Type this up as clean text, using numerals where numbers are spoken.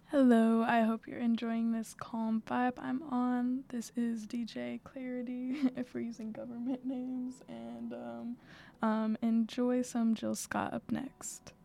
Hello, I hope you're enjoying this calm vibe I'm on. This is DJ Clarity, if we're using government names, and enjoy some Jill Scott up next.